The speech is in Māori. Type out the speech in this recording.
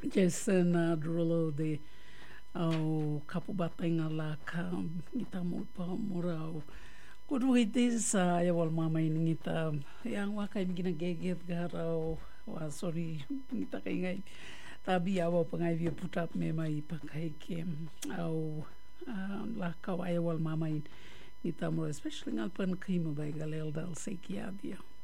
Jason Drulo de au kapubatenga la ka ngita mo pa morao kudu hiti sa ya wal mama ini ngita yang wakai bigina geget garau wa sorry ngita kai ngai tabi awa pangai via put up me mai pakai ke au la ka wa ya wal mama ini ngita mo especially ngal pan kimo bai galel dal sekia dia